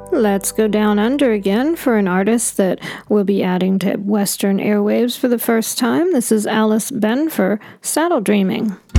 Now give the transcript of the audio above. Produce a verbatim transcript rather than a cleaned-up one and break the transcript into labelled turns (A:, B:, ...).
A: Let's go down under again for an artist that will be adding to Western airwaves for the first time. This is Alice Ben for Saddle Dreaming.